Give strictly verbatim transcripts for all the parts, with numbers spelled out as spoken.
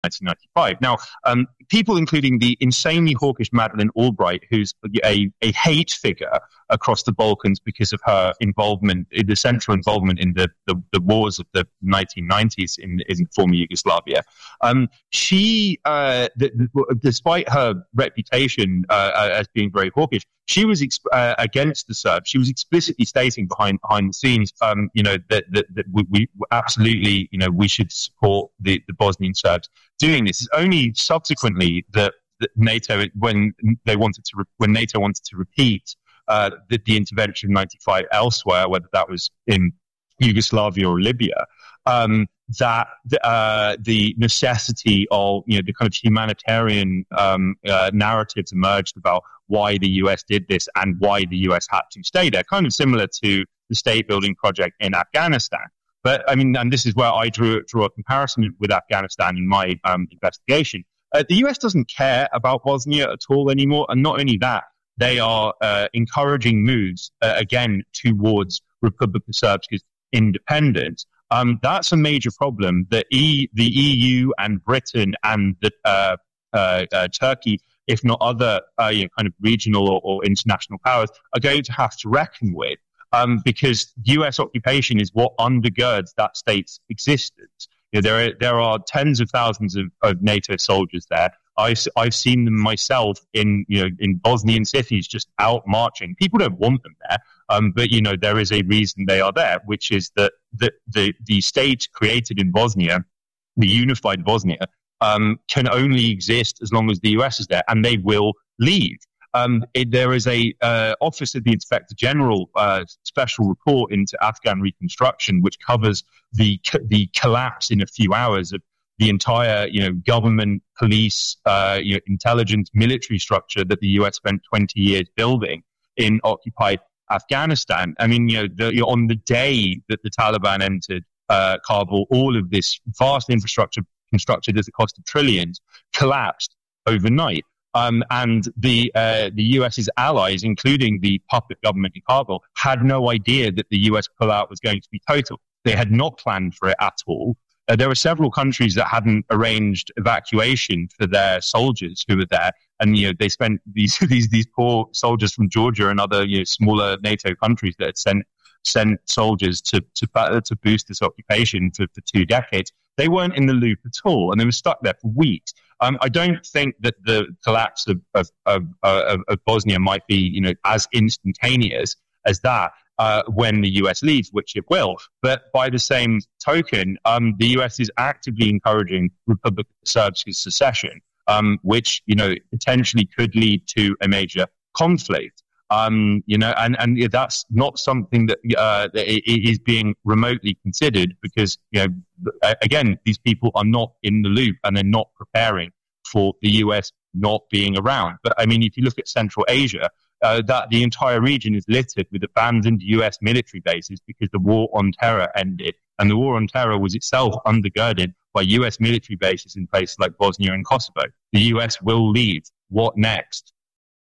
nineteen ninety-five. Now, um, people, including the insanely hawkish Madeleine Albright, who's a, a hate figure across the Balkans because of her involvement, the central involvement in the, the, the wars of the nineteen nineties in, in former Yugoslavia. Um, she, uh, the, the, despite her reputation uh, as being very hawkish, she was exp- uh, against the Serbs. She was explicitly stating behind behind the scenes, um, you know, that that, that we, we absolutely, you know, we should support the, the Bosnian Serbs doing this. It's only subsequently that, that NATO, when they wanted to, re- when NATO wanted to repeat uh, the, the intervention in ninety-five elsewhere, whether that was in Yugoslavia or Libya, um, that uh, the necessity of, you know, the kind of humanitarian um, uh, narratives emerged about why the U S did this and why the U S had to stay there, kind of similar to the state building project in Afghanistan. But I mean, and this is where I drew, drew a comparison with Afghanistan in my um, investigation. Uh, the U S doesn't care about Bosnia at all anymore. And not only that, they are uh, encouraging moves, uh, again, towards Republika Srpska's independence. Um, that's a major problem that e, the E U and Britain and the, uh, uh, uh, Turkey, if not other uh, you know, kind of regional or, or international powers, are going to have to reckon with, um, because U S occupation is what undergirds that state's existence. You know, there are there are tens of thousands of, of NATO soldiers there. I, I've seen them myself in you know in Bosnian cities, just out marching. People don't want them there, um, but you know there is a reason they are there, which is that the the, the state created in Bosnia, the unified Bosnia, um, can only exist as long as the U S is there, and they will leave. Um, it, there is a uh, Office of the Inspector General uh, special report into Afghan reconstruction, which covers the the collapse in a few hours of the entire, you know, government, police, uh, you know, intelligence, military structure that the U S spent twenty years building in occupied Afghanistan. I mean, you know, the, you know on the day that the Taliban entered uh, Kabul, all of this vast infrastructure constructed at the cost of trillions collapsed overnight. Um, and the uh, the US's allies, including the puppet government in Kabul, had no idea that the U S pullout was going to be total. They had not planned for it at all. Uh, there were several countries that hadn't arranged evacuation for their soldiers who were there, and you know they spent these these these poor soldiers from Georgia and other you know smaller NATO countries that had sent sent soldiers to to to boost this occupation for, for two decades. They weren't in the loop at all, and they were stuck there for weeks. Um, I don't think that the collapse of of, of, of of Bosnia might be you know as instantaneous as that. Uh, when the U S leaves, which it will. But by the same token, um, the U S is actively encouraging Republika Srpska's secession, um, which, you know, potentially could lead to a major conflict. Um, you know, and, and that's not something that, uh, that is being remotely considered because, you know, again, these people are not in the loop and they're not preparing for the U S not being around. But I mean, if you look at Central Asia, Uh, that the entire region is littered with abandoned U S military bases because the war on terror ended. And the war on terror was itself undergirded by U S military bases in places like Bosnia and Kosovo. The U S will leave. What next?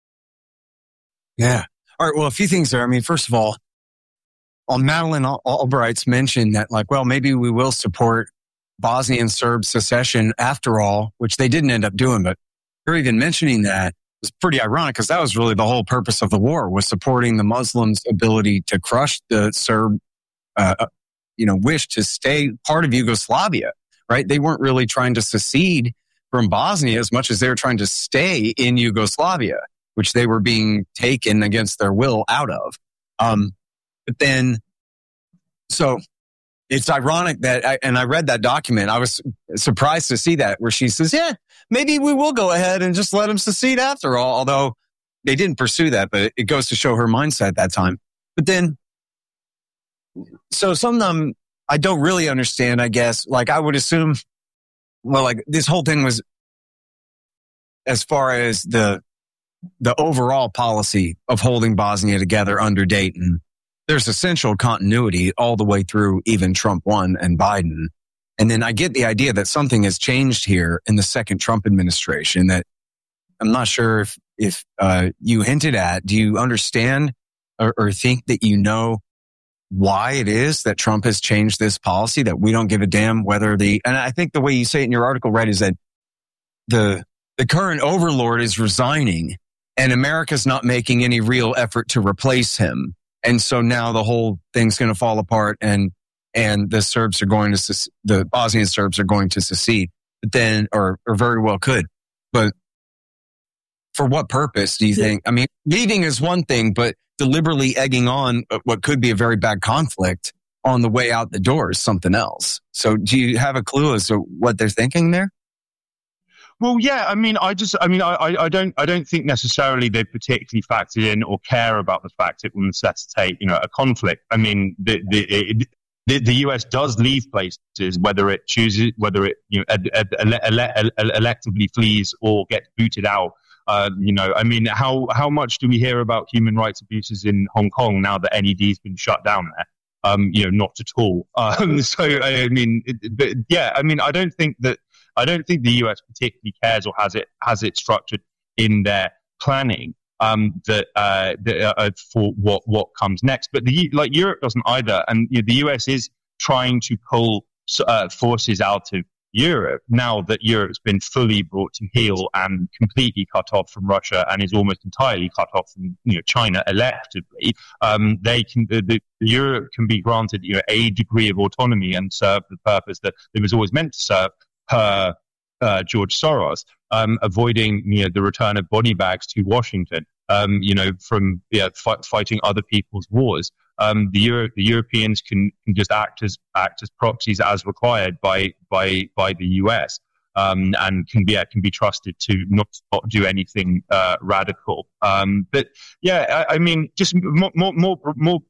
Yeah. All right. Well, a few things there. I mean, first of all, on Madeleine Albright's mentioned that, like, well, maybe we will support Bosnian Serb secession after all, which they didn't end up doing. But her even mentioning that was pretty ironic because that was really the whole purpose of the war, was supporting the Muslims' ability to crush the Serb, uh, you know, wish to stay part of Yugoslavia, right? They weren't really trying to secede from Bosnia as much as they were trying to stay in Yugoslavia, which they were being taken against their will out of. Um, but then, so it's ironic that, I, and I read that document, I was surprised to see that, where she says, yeah, maybe we will go ahead and just let them secede after all, although they didn't pursue that, but it goes to show her mindset at that time. But then, so some of them I don't really understand, I guess. Like, I would assume, well, like, this whole thing was, as far as the the overall policy of holding Bosnia together under Dayton, there's essential continuity all the way through even Trump one and Biden. And then I get the idea that something has changed here in the second Trump administration that I'm not sure if, if uh, you hinted at. Do you understand or, or think that you know why it is that Trump has changed this policy, that we don't give a damn whether the, and I think the way you say it in your article, right, is that the the current overlord is resigning, and America's not making any real effort to replace him. And so now the whole thing's going to fall apart, and and the Serbs are going to the Bosnian Serbs are going to secede. But then, or or very well could. But for what purpose do you think? I mean, leaving is one thing, but deliberately egging on what could be a very bad conflict on the way out the door is something else. So do you have a clue as to what they're thinking there? Well, yeah, I mean, I just, I mean, I, I don't, I don't think necessarily they particularly factored in or care about the fact it will necessitate, you know, a conflict. I mean, the the it, the, the U S does leave places, whether it chooses, whether it you know ele- ele- ele- electively flees or gets booted out. Uh, you know, I mean, how how much do we hear about human rights abuses in Hong Kong now that N E D's been shut down there? Um, you know, not at all. Um, so I mean, it, but yeah, I mean, I don't think that I don't think the U S particularly cares or has it has it structured in their planning um, that, uh, that uh, for what what comes next. But the like Europe doesn't either, and you know, the U S is trying to pull uh, forces out of Europe now that Europe's been fully brought to heel and completely cut off from Russia and is almost entirely cut off from you know China electively. Um, they can the, the Europe can be granted you know a degree of autonomy and serve the purpose that it was always meant to serve per uh, George Soros, um, avoiding you know the return of body bags to Washington. Um, you know from yeah, f- fighting other people's wars. Um, the, Euro- the Europeans can, can just act as act as proxies as required by by by the U S um, and can be yeah, can be trusted to not, not do anything uh, radical. Um, but yeah, I, I mean, just more more more more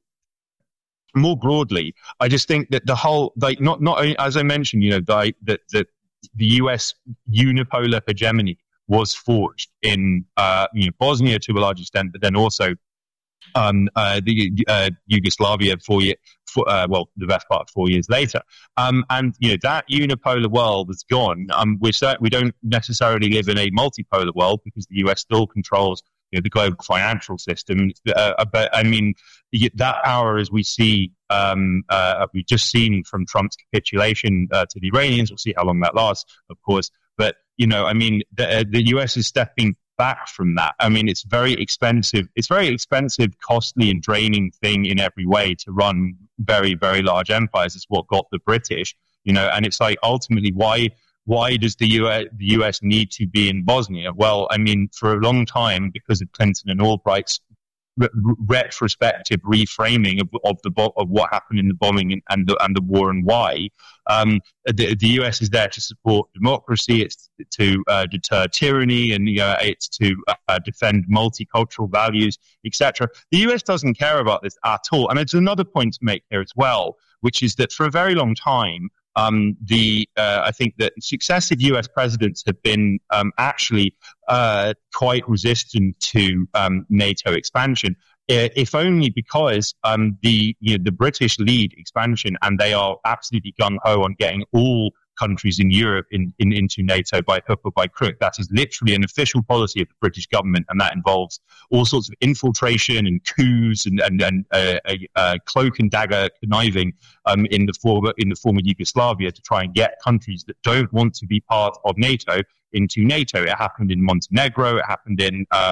more broadly, I just think that the whole like not not only, as I mentioned, you know, the, that that the U S unipolar hegemony was forged in uh, you know, Bosnia to a large extent, but then also. Um, uh, the uh, Yugoslavia four year, four, uh, well, the best part four years later, um, and you know that unipolar world is gone. Um, we're cert- we don't necessarily live in a multipolar world because the U S still controls you know, the global financial system. Uh, but I mean, that power, as we see, um, uh, we've just seen from Trump's capitulation uh, to the Iranians. We'll see how long that lasts, of course. But you know, I mean, the, uh, the U S is stepping back from that. I mean, it's very expensive. It's very expensive, costly, and draining thing in every way to run very, very large empires. It's what got the British, you know. And it's like ultimately, why, why does the U S, the U S need to be in Bosnia? Well, I mean, for a long time, because of Clinton and Albright's re- retrospective reframing of, of the bo- of what happened in the bombing and, and the and the war and why. Um, the, the U S is there to support democracy. It's to uh, deter tyranny, and you know, it's to uh, defend multicultural values, et cetera. The U S doesn't care about this at all. And it's another point to make here as well, which is that for a very long time, um, the uh, I think that successive U S presidents have been um, actually uh, quite resistant to um, NATO expansion. If only because um, the you know, the British lead expansion, and they are absolutely gung-ho on getting all countries in Europe in, in, into NATO by hook or by crook. That is literally an official policy of the British government, and that involves all sorts of infiltration and coups and, and, and uh, uh, cloak and dagger conniving um, in the former in the former Yugoslavia to try and get countries that don't want to be part of NATO into NATO. It happened in Montenegro. It happened in. Uh,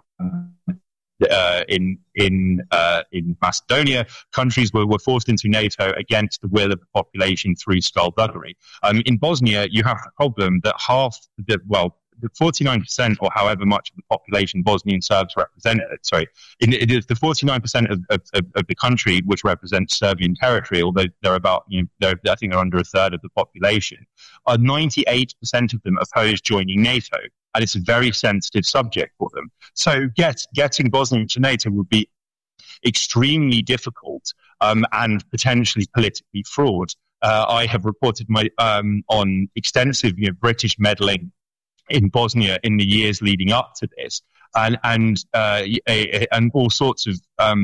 Uh, in in uh, in Macedonia, countries were, were forced into NATO against the will of the population through skullduggery. Um, in Bosnia, you have the problem that half the well, the forty-nine percent or however much of the population Bosnian Serbs represented. Sorry, in, it is the forty-nine percent of, of, of the country which represents Serbian territory, although they're about you know, they're, I think they're under a third of the population. Uh, ninety-eight percent of them oppose joining NATO. And it's a very sensitive subject for them. So get, getting Bosnia to NATO would be extremely difficult um, and potentially politically fraught. Uh, I have reported my um, on extensive you know, British meddling in Bosnia in the years leading up to this, and and uh, a, a, and all sorts of um,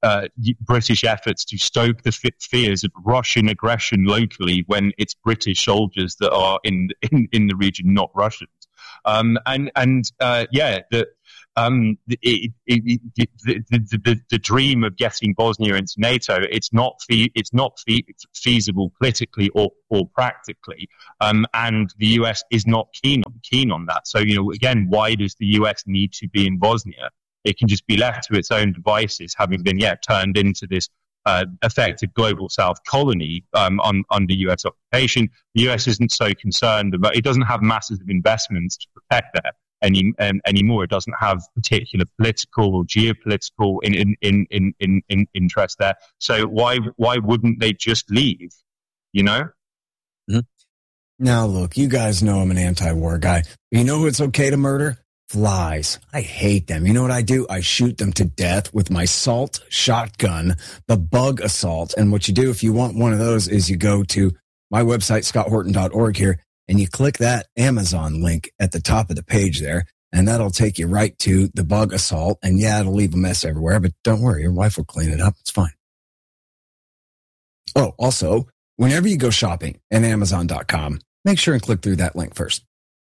uh, British efforts to stoke the fears of Russian aggression locally when it's British soldiers that are in in, in the region, not Russians. Um, and and uh, yeah, the, um, it, it, it, the, the, the the dream of getting Bosnia into NATO, it's not fe- it's not fe- feasible politically or or practically, um, and the U S is not keen keen on that. So you know, again, why does the U S need to be in Bosnia? It can just be left to its own devices, having been yeah turned into this uh, effective global South colony um, on, under U S occupation. The U S isn't so concerned about, it doesn't have massive investments to protect that any um, anymore. It doesn't have particular political or geopolitical in in, in, in, in, in interest there. So why why wouldn't they just leave? You know. Mm-hmm. Now look, you guys know I'm an anti-war guy. You know who it's okay to murder? Flies. I hate them. You know what I do? I shoot them to death with my Salt shotgun, the Bug Assault. And what you do if you want one of those is you go to my website, scott horton dot org here, and you click that Amazon link at the top of the page there, and that'll take you right to the Bug Assault. And yeah, it'll leave a mess everywhere, but don't worry, your wife will clean it up. It's fine. Oh, also, whenever you go shopping at amazon dot com, make sure and click through that link first.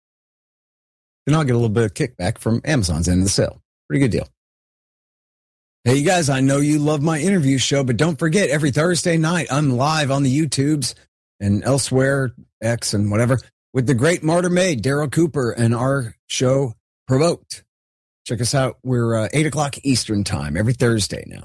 Then I'll get a little bit of kickback from Amazon's end of the sale. Pretty good deal. Hey, you guys, I know you love my interview show, but don't forget, every Thursday night, I'm live on the YouTubes and elsewhere, X and whatever, with the great Martyr Maid, Daryl Cooper, and our show, Provoked. Check us out. We're uh, eight o'clock Eastern time every Thursday now.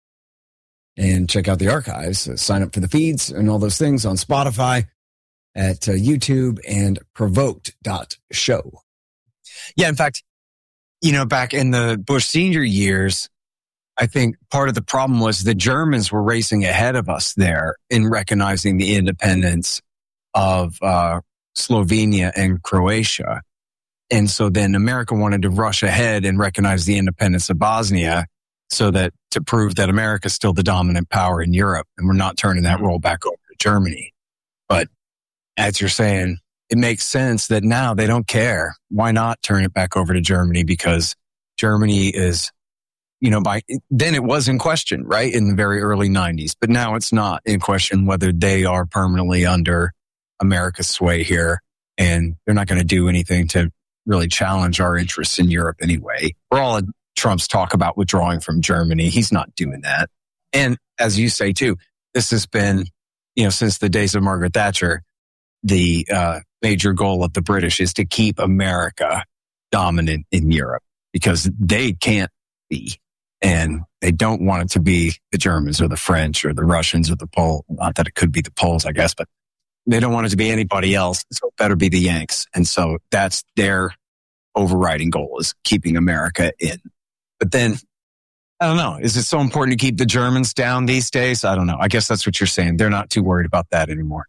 And check out the archives. Uh, sign up for the feeds and all those things on Spotify, at uh, YouTube, and provoked dot show. Yeah, in fact, you know, back in the Bush senior years, I think part of the problem was the Germans were racing ahead of us there in recognizing the independence of uh, Slovenia and Croatia. And so then America wanted to rush ahead and recognize the independence of Bosnia so that to prove that America is still the dominant power in Europe and we're not turning that role back over to Germany. But as you're saying, it makes sense that now they don't care. Why not turn it back over to Germany? Because Germany is, you know, by then it was in question, right? In the very early nineties. But now it's not in question whether they are permanently under America's sway here. And they're not going to do anything to really challenge our interests in Europe anyway. For all of Trump's talk about withdrawing from Germany, he's not doing that. And as you say too, this has been, you know, since the days of Margaret Thatcher, the uh, major goal of the British is to keep America dominant in Europe because they can't be. And they don't want it to be the Germans or the French or the Russians or the Poles. Not that it could be the Poles, I guess, but they don't want it to be anybody else. So it better be the Yanks. And so that's their overriding goal is keeping America in. But then, I don't know, is it so important to keep the Germans down these days? I don't know. I guess that's what you're saying. They're not too worried about that anymore.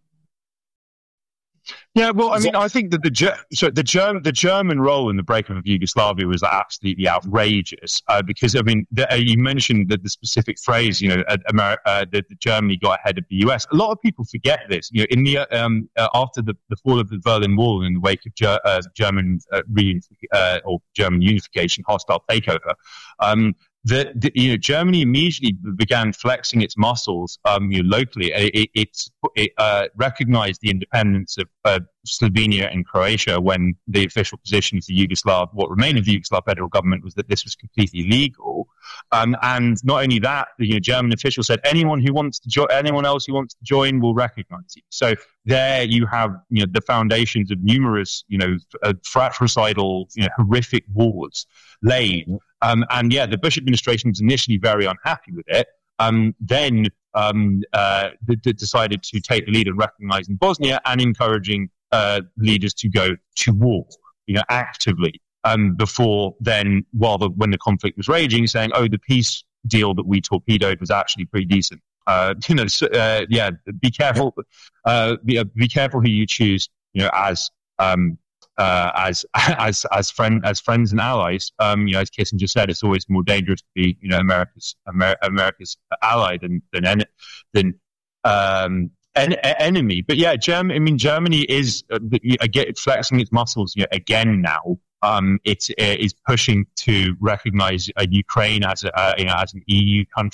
Yeah, well, I mean, I think that the so the German the German role in the breakup of Yugoslavia was absolutely outrageous uh, because I mean, the, uh, you mentioned that the specific phrase, you know, uh, America, uh, that Germany got ahead of the U S. A lot of people forget this. You know, in the um, uh, after the, the fall of the Berlin Wall in the wake of Ger- uh, German uh, re- uh, or German unification, hostile takeover. Um, The, the, you know, Germany immediately began flexing its muscles um, you know, locally. It, it, it uh, recognized the independence of uh, Slovenia and Croatia when the official position of the Yugoslav, what remained of the Yugoslav federal government, was that this was completely legal. Um, and not only that, the you know, German official said anyone who wants to join, anyone else who wants to join will recognize you. So there you have you know the foundations of numerous you know uh, fratricidal, you know, horrific wars laid. Um, and yeah, the Bush administration was initially very unhappy with it. Um, then um, uh, d- d- decided to take the lead in recognizing Bosnia and encouraging uh, leaders to go to war, you know, actively. Um, before then, while the, when the conflict was raging, saying, "Oh, the peace deal that we torpedoed was actually pretty decent." Uh, you know, so, uh, yeah, be careful. Uh, be, uh, be careful who you choose. You know, as um, Uh, as as as friend as friends and allies, um, you know, as Kissinger said, it's always more dangerous to be, you know, America's Amer- America's ally than than en- than um, en- enemy. But yeah, Germany. I mean, Germany is uh, again flexing its muscles, you know, again now. Um, it is pushing to recognize uh, Ukraine as a uh, you know as an E U country.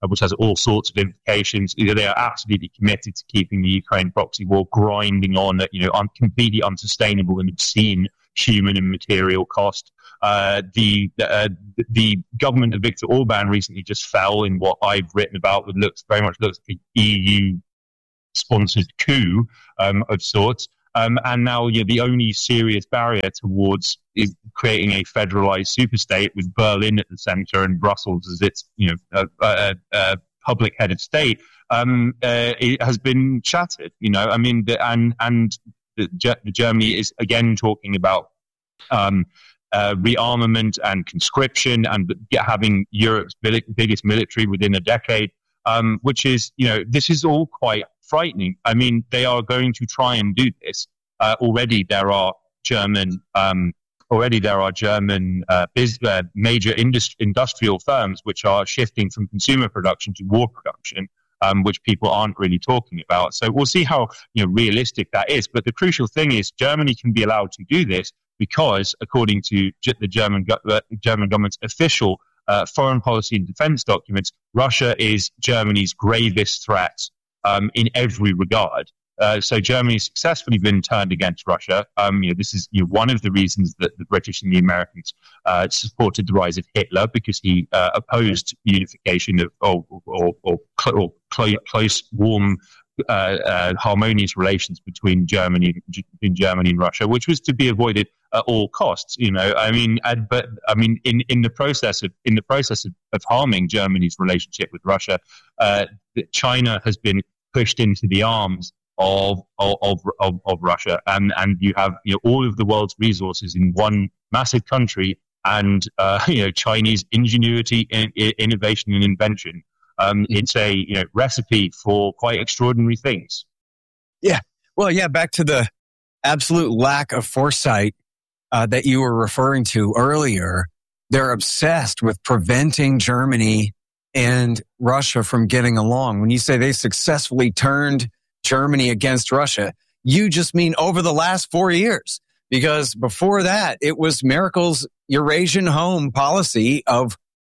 uh, which has all sorts of implications. You know, they are absolutely committed to keeping the Ukraine proxy war grinding on at, you know, un- completely unsustainable and obscene human and material cost. Uh, the uh, the government of Viktor Orban recently just fell in what I've written about, that looks very much looks like an E U-sponsored coup um, of sorts. Um, and now, you know, the only serious barrier towards is creating a federalized superstate with Berlin at the center and Brussels as its, you know, a, a, a public head of state, um, uh, it has been shattered. You know, I mean, the, and and the, the Germany is again talking about um, uh, rearmament and conscription and having Europe's biggest military within a decade, um, which is, you know, this is all quite frightening. I mean, they are going to try and do this. Uh, already there are German, um, already there are German uh, biz, uh, major industri- industrial firms which are shifting from consumer production to war production, um, which people aren't really talking about. So we'll see how, you know, realistic that is. But the crucial thing is Germany can be allowed to do this because, according to G- the German go- uh, German government's official uh, foreign policy and defense documents, Russia is Germany's gravest threat um, in every regard. Uh, so Germany has successfully been turned against Russia. Um, you know, this is, you know, one of the reasons that the British and the Americans uh, supported the rise of Hitler, because he uh, opposed unification of or, or, or, or close, warm, uh, uh, harmonious relations between Germany, between Germany and Russia, which was to be avoided at all costs. You know, I mean, and, but I mean, in, in the process of in the process of, of harming Germany's relationship with Russia, uh, China has been pushed into the arms Of, of of of Russia, and and you have, you know, all of the world's resources in one massive country, and uh, you know, Chinese ingenuity, in, in, innovation, and invention. Um, it's a, you know, recipe for quite extraordinary things. Yeah, well, yeah. Back to the absolute lack of foresight uh, that you were referring to earlier. They're obsessed with preventing Germany and Russia from getting along. When you say they successfully turned Germany against Russia, you just mean over the last four years, because before that, it was Merkel's Eurasian home policy of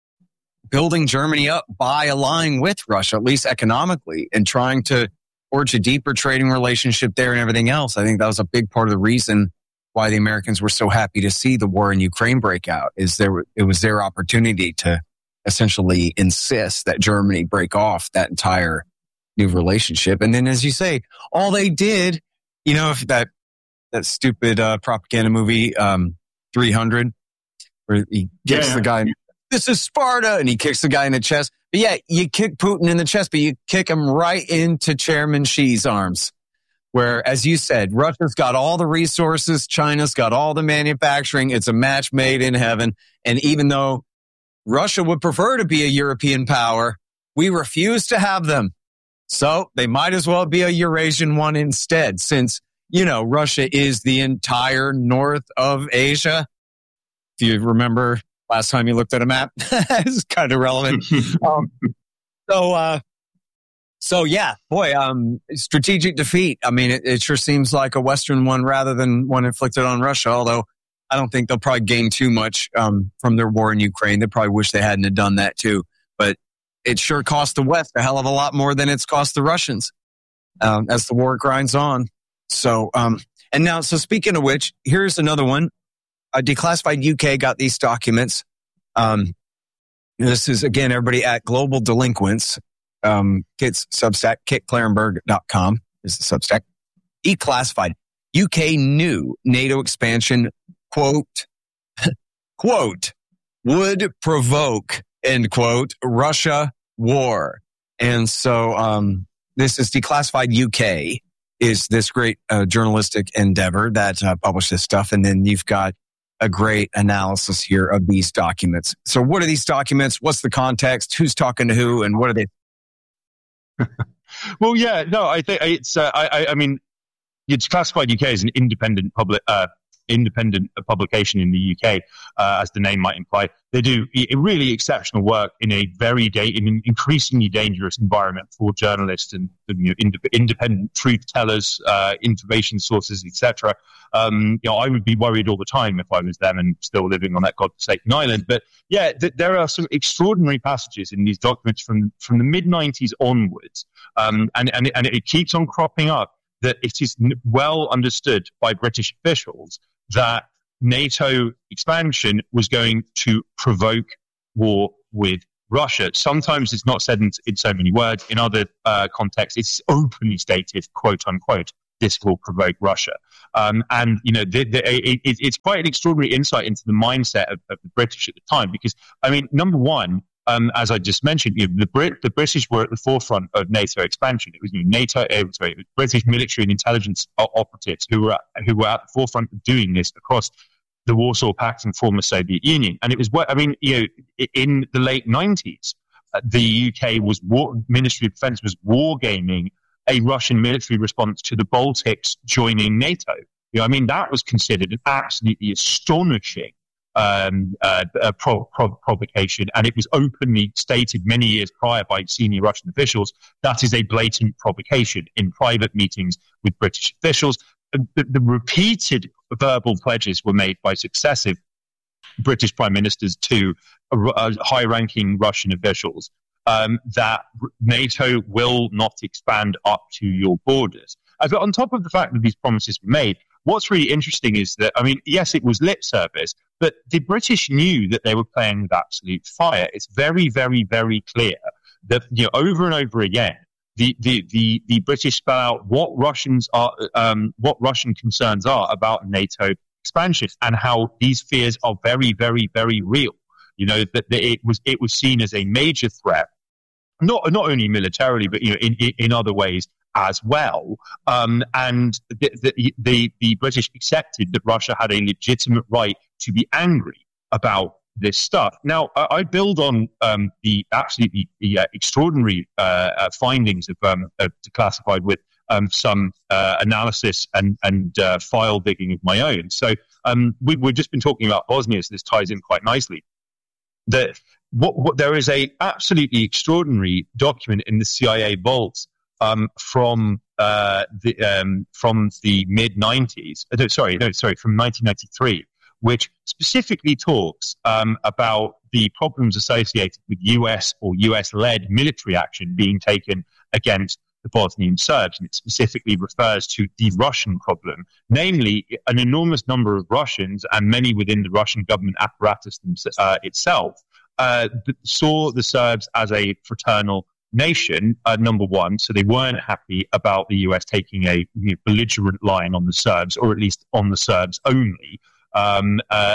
building Germany up by allying with Russia, at least economically, and trying to forge a deeper trading relationship there and everything else. I think that was a big part of the reason why the Americans were so happy to see the war in Ukraine break out, is there, it was their opportunity to essentially insist that Germany break off that entire new relationship. And then, as you say, all they did, you know, if that that stupid uh, propaganda movie, um, three hundred, where he kicks yeah. the guy, this is Sparta, and he kicks the guy in the chest. But yeah, you kick Putin in the chest, but you kick him right into Chairman Xi's arms, where, as you said, Russia's got all the resources, China's got all the manufacturing. It's a match made in heaven. And even though Russia would prefer to be a European power, we refuse to have them. So they might as well be a Eurasian one instead, since, you know, Russia is the entire north of Asia. If you remember last time you looked at a map, it's kind of relevant. um, so, uh, so yeah, boy, um, strategic defeat. I mean, it, it sure seems like a Western one rather than one inflicted on Russia, although I don't think they'll probably gain too much um, from their war in Ukraine. They probably wish they hadn't have done that too. But it sure cost the West a hell of a lot more than it's cost the Russians um, as the war grinds on. So, um, and now, so speaking of which, here's another one. Uh, Declassified U K got these documents. Um, this is, again, everybody at Global Delinquents. Um, Kit's Substack, kit clarenberg dot com is the Substack. Declassified. U K new NATO expansion, quote, quote, would provoke, end quote, Russia war. And so um, this is Declassified U K, is this great uh, journalistic endeavor that uh, published this stuff. And then you've got a great analysis here of these documents. So what are these documents? What's the context? Who's talking to who? And what are they? Well, yeah, no, I think it's, uh, I, I mean, it's Declassified U K is an independent public, uh, independent publication in the U K, uh, as the name might imply. They do a really exceptional work in a very da- in an increasingly dangerous environment for journalists and you know, ind- independent truth tellers, uh, information sources, et cetera. Um, you know, I would be worried all the time if I was them and still living on that godforsaken island. But yeah, th- there are some extraordinary passages in these documents from from the mid nineties onwards, um, and and and it keeps on cropping up that it is well understood by British officials that NATO expansion was going to provoke war with Russia. Sometimes it's not said in, in so many words. In other uh, contexts, it's openly stated, quote unquote, this will provoke Russia. Um, and, you know, the, the, it, it's quite an extraordinary insight into the mindset of, of the British at the time. Because, I mean, number one, um, as I just mentioned, you know, the, Brit, the British were at the forefront of NATO expansion. It was you know, NATO, it was, sorry, it was British military and intelligence operatives who were, who were at the forefront of doing this across the Warsaw Pact and former Soviet Union. And it was, I mean, you know, in the late nineties, uh, the U K was, war, Ministry of Defense was wargaming a Russian military response to the Baltics joining NATO. You know, I mean, that was considered an absolutely astonishing um, uh, uh, pro- pro- provocation, and it was openly stated many years prior by senior Russian officials that is a blatant provocation in private meetings with British officials. The, the repeated verbal pledges were made by successive British prime ministers to uh, uh, high-ranking Russian officials um, that NATO will not expand up to your borders. Uh, but on top of the fact that these promises were made, what's really interesting is that, I mean, yes, it was lip service, but the British knew that they were playing with absolute fire. It's very, very, very clear that, you know, over and over again, The, the, the, the British spell out what Russians are, um, what Russian concerns are about NATO expansion and how these fears are very, very, very real. You know, that, that it was, it was seen as a major threat, not, not only militarily, but, you know, in, in, in other ways as well. Um, and the, the, the, the British accepted that Russia had a legitimate right to be angry about this stuff. Now, I build on um, the absolutely uh, extraordinary uh, uh, findings of um, uh, Declassified with um, some uh, analysis and, and uh, file digging of my own. So um, we, we've just been talking about Bosnia, so this ties in quite nicely. That what, what there is a absolutely extraordinary document in the C I A vaults um, from uh, the um, from the mid nineties. Uh, sorry, no, sorry, from nineteen ninety-three. Which specifically talks um, about the problems associated with U S or U S-led military action being taken against the Bosnian Serbs. And it specifically refers to the Russian problem, namely an enormous number of Russians and many within the Russian government apparatus uh, itself uh, saw the Serbs as a fraternal nation, uh, number one, so they weren't happy about the U S taking a you know, belligerent line on the Serbs, or at least on the Serbs only. Um, uh,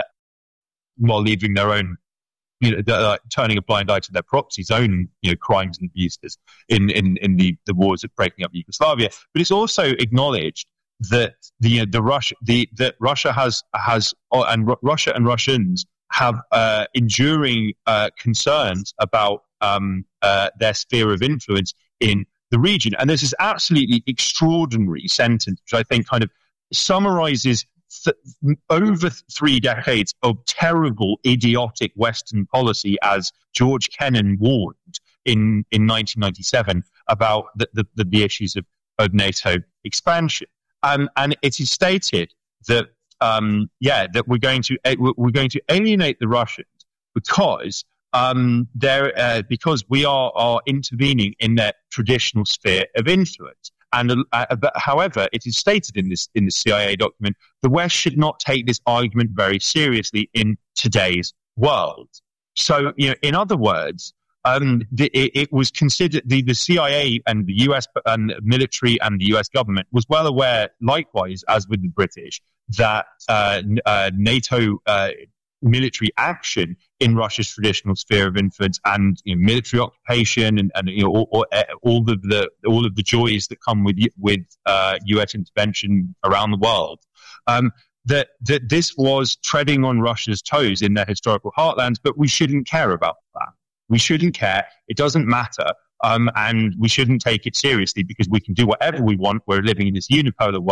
while leaving their own, you know, uh, turning a blind eye to their proxies' own, you know, crimes and abuses in, in, in the, the wars of breaking up Yugoslavia. But it's also acknowledged that the you know, the Russia the that Russia has has uh, and R- Russia and Russians have uh, enduring uh, concerns about um, uh, their sphere of influence in the region. And there's this absolutely extraordinary sentence, which I think kind of summarizes Th- over three decades of terrible, idiotic Western policy, as George Kennan warned in, in nineteen ninety-seven about the, the, the, the issues of, of NATO expansion. Um, and it is stated that, um, yeah, that we're going to we're going to alienate the Russians because um, they're uh, because we are are intervening in their traditional sphere of influence. And uh, but however, it is stated in this in the C I A document, the West should not take this argument very seriously in today's world. So, you know, in other words, um, the, it, it was considered the, the C I A and the U S and the military and the U S government was well aware, likewise as with the British, that uh, uh, NATO uh, military action in Russia's traditional sphere of influence and you know, military occupation and, and you know all, all, all of the all of the joys that come with with uh, U S intervention around the world, um, that that this was treading on Russia's toes in their historical heartlands. But we shouldn't care about that. We shouldn't care. It doesn't matter, um, and we shouldn't take it seriously because we can do whatever we want. We're living in this unipolar world.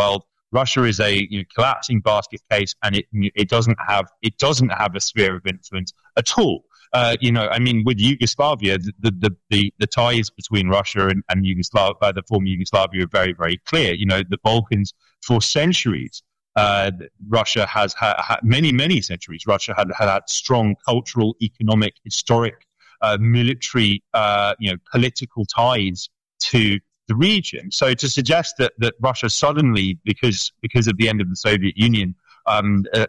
Russia is a you know, collapsing basket case, and it it doesn't have it doesn't have a sphere of influence at all. Uh, you know, I mean, with Yugoslavia, the the the, the ties between Russia and, and Yugoslavia, uh, the former Yugoslavia, are very very clear. You know, the Balkans for centuries. Uh, Russia has had ha, many, many centuries. Russia had had strong cultural, economic, historic, uh, military, uh, you know, political ties to the region. So to suggest that, that Russia suddenly, because because of the end of the Soviet Union, um, uh,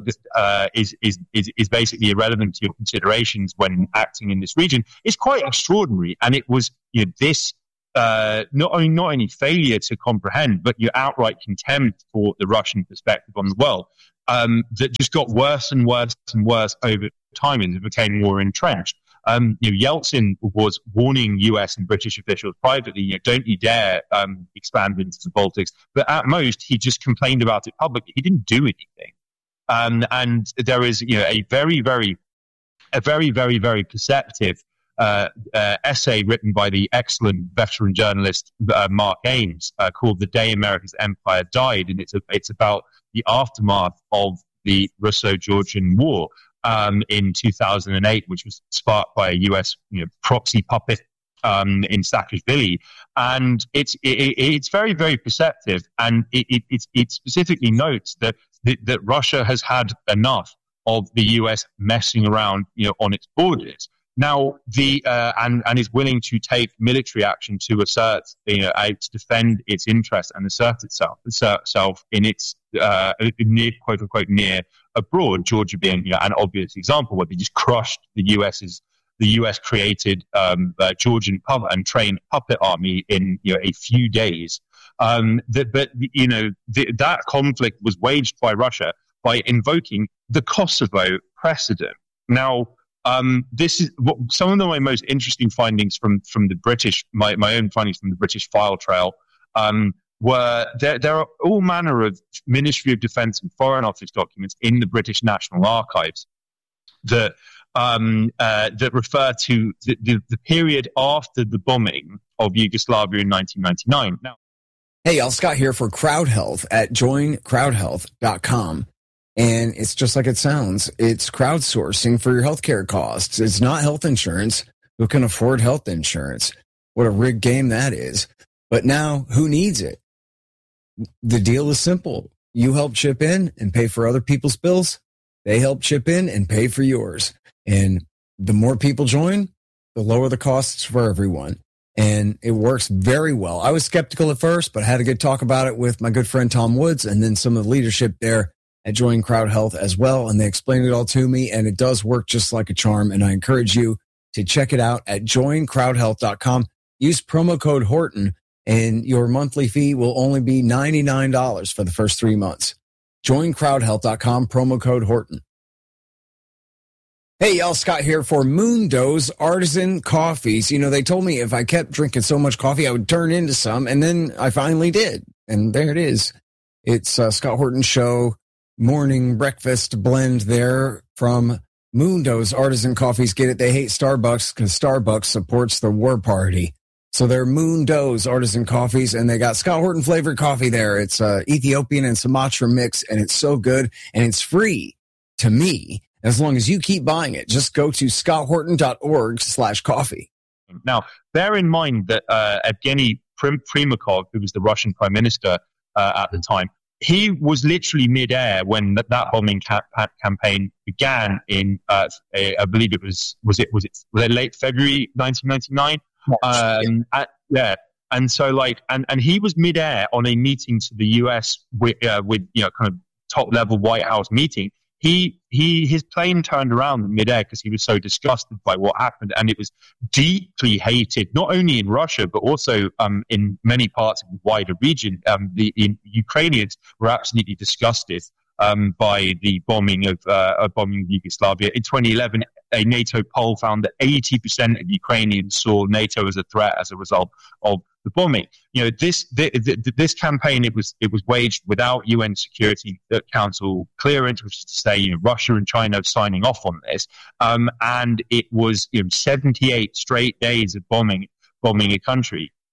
uh, is, is is is basically irrelevant to your considerations when acting in this region is quite extraordinary. And it was you know, this. Uh, not only not only failure to comprehend, but your outright contempt for the Russian perspective on the world um, that just got worse and worse and worse over time and it became more entrenched. Um, you know, Yeltsin was warning U S and British officials privately, you know, don't you dare um, expand into the Baltics. But at most, he just complained about it publicly. He didn't do anything. Um, and there is, you know, a very, very, a very, very, very perceptive Uh, uh, essay written by the excellent veteran journalist uh, Mark Ames uh, called "The Day America's Empire Died," and it's a, it's about the aftermath of the Russo-Georgian War um, in two thousand eight, which was sparked by a U S you know, proxy puppet um, in Saakashvili, and it's it, it's very very perceptive, and it it, it, it specifically notes that, that that Russia has had enough of the U S messing around you know on its borders. Now, the uh, and and is willing to take military action to assert, you know, uh, to defend its interests and assert itself, assert itself in its uh, near, quote unquote, near abroad. Georgia being you know, an obvious example where they just crushed the US's the U S created um, uh, Georgian puppet and trained puppet army in you know a few days. Um, that, but you know the, that conflict was waged by Russia by invoking the Kosovo precedent. Now. Um, this is what, some of the, my most interesting findings from, from the British, my, my own findings from the British file trail, um, were there, there are all manner of Ministry of Defence and Foreign Office documents in the British National Archives that um, uh, that refer to the, the, the period after the bombing of Yugoslavia in nineteen ninety-nine. Now, hey, y'all, Scott here for Crowd Health at join crowd health dot com. And it's just like it sounds. It's crowdsourcing for your healthcare costs. It's not health insurance. Who can afford health insurance? What a rigged game that is. But now, who needs it? The deal is simple. You help chip in and pay for other people's bills. They help chip in and pay for yours. And the more people join, the lower the costs for everyone. And it works very well. I was skeptical at first, but I had a good talk about it with my good friend Tom Woods and then some of the leadership there at Join Crowd Health as well. And they explained it all to me, and it does work just like a charm. And I encourage you to check it out at join crowd health dot com. Use promo code Horton, and your monthly fee will only be ninety-nine dollars for the first three months. join crowd health dot com, promo code Horton. Hey, y'all, Scott here for Moondo's Artisan Coffees. You know, they told me if I kept drinking so much coffee, I would turn into some, and then I finally did. And there it is. It's uh, Scott Horton's show. Morning breakfast blend there from Moondo's Artisan Coffees. Get it? They hate Starbucks because Starbucks supports the war party. So they're Moondo's Artisan Coffees, and they got Scott Horton flavored coffee there. It's uh, Ethiopian and Sumatra mix, and it's so good, and it's free to me as long as you keep buying it. Just go to scott horton dot org slash coffee. Now, bear in mind that uh, Evgeny Prim- Primakov, who was the Russian prime minister uh, at the time, he was literally midair when that, that bombing ca- campaign began in, uh, a, I believe it was, was it, was it, was it late February nineteen ninety-nine? Um, at, yeah. And so like, and, and he was midair on a meeting to the U S with, uh, with, you know, kind of top level White House meeting. He, he, his plane turned around in midair because he was so disgusted by what happened. And it was deeply hated, not only in Russia, but also, um, in many parts of the wider region. Um, the in, Ukrainians were absolutely disgusted, um, by the bombing of, uh, bombing of Yugoslavia. In twenty eleven, a NATO poll found that eighty percent of Ukrainians saw NATO as a threat as a result of the bombing. You know, this the, the, this campaign, it was it was waged without U N Security Council clearance, which is to say, you know, Russia and China signing off on this, um, and it was you know seventy-eight straight days of bombing bombing a country.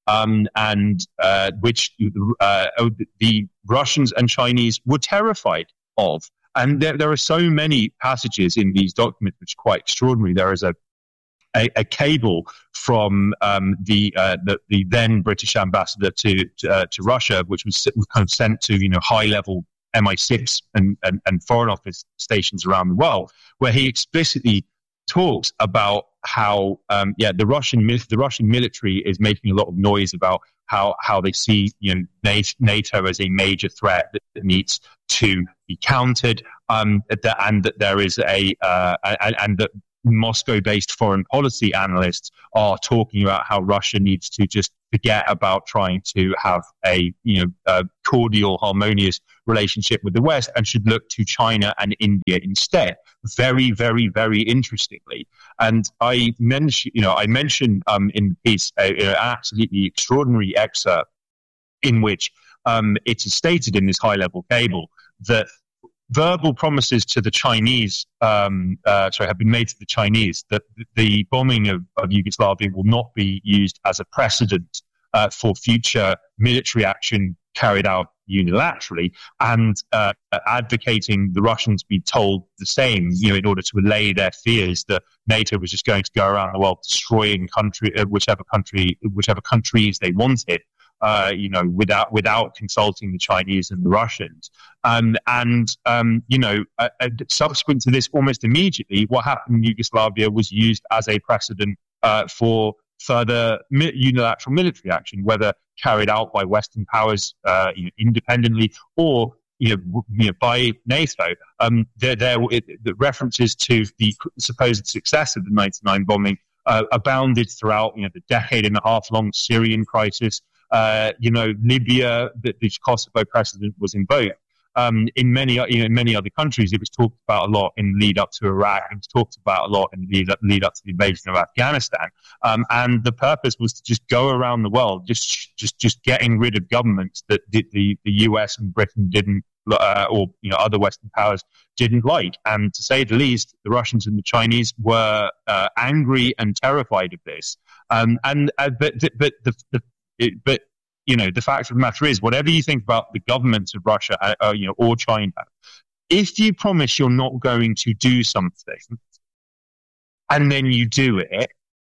um, and uh, which uh, the Russians and Chinese were terrified of. And there, there are so many passages in these documents which are quite extraordinary. There is a a, a cable from um, the, uh, the the then British ambassador to to, uh, to Russia, which was kind of sent to you know high level M I six and, and, and foreign office stations around the world, where he explicitly talks about how um, yeah the Russian the Russian military is making a lot of noise about how how they see you know NATO as a major threat that needs to be countered, um, and that there is a uh, and, and that Moscow-based foreign policy analysts are talking about how Russia needs to just forget about trying to have a you know a cordial, harmonious relationship with the West and should look to China and India instead. Very, very, very interestingly, and I mentioned you know I mentioned um, in the piece a, an absolutely extraordinary excerpt in which um, it is stated in this high-level cable that verbal promises to the Chinese, um, uh, sorry, have been made to the Chinese that the bombing of, of Yugoslavia will not be used as a precedent uh, for future military action carried out unilaterally, and uh, advocating the Russians be told the same, you know, in order to allay their fears that NATO was just going to go around the world destroying country, uh, whichever country, whichever countries they wanted. Uh, you know, without without consulting the Chinese and the Russians, um, and um, you know, uh, uh, subsequent to this, almost immediately, what happened in Yugoslavia was used as a precedent uh, for further mi- unilateral military action, whether carried out by Western powers uh, you know, independently or you know, w- you know by NATO. Um, there, there, it, the references to the supposed success of the ninety-nine bombing uh, abounded throughout, you know, the decade and a half long Syrian crisis. Uh, you know, Libya, the, the Kosovo precedent was invoked. Um, in many, you know, in many other countries, it was talked about a lot in lead up to Iraq. It was talked about a lot in lead up, lead up to the invasion of Afghanistan. Um, and the purpose was to just go around the world, just, just, just getting rid of governments that the, the, the U S and Britain didn't, uh, or you know, other Western powers didn't like. And to say the least, the Russians and the Chinese were uh, angry and terrified of this. Um, and uh, but, but the, the It, but you know, the fact of the matter is, whatever you think about the governments of Russia, uh, you know, or China, if you promise you're not going to do something, and then you do it,